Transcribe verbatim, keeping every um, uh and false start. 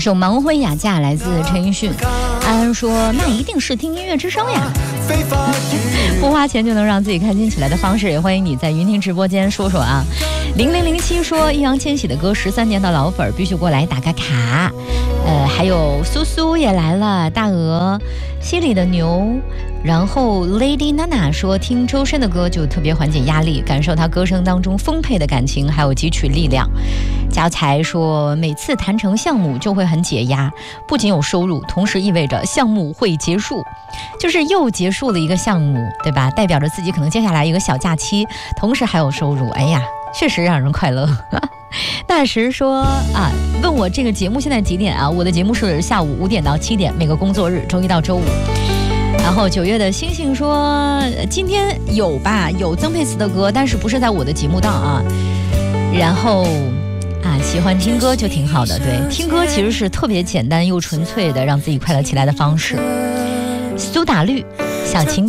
首《盲婚哑嫁》来自陈奕迅。安安说那一定是听音乐之声呀。不花钱就能让自己开心起来的方式，也欢迎你在云听直播间说说啊。零零零七说易烊千玺的歌十三年的老粉必须过来打个卡。呃，还有苏苏也来了，大鹅溪里的牛。然后 Lady Nana 说听周深的歌就特别缓解压力，感受他歌声当中丰沛的感情还有汲取力量。家财说每次谈成项目就会很解压，不仅有收入，同时意味着项目会结束，就是又结束了一个项目，对吧？代表着自己可能接下来一个小假期，同时还有收入，哎呀，确实让人快乐。大石说啊，问我这个节目现在几点啊？我的节目是下午五点到七点，每个工作日，周一到周五。然后九月的星星说今天有吧，有曾沛慈的歌，但是不是在我的节目档啊。然后啊，喜欢听歌就挺好的，对，听歌其实是特别简单又纯粹的让自己快乐起来的方式。苏打绿小情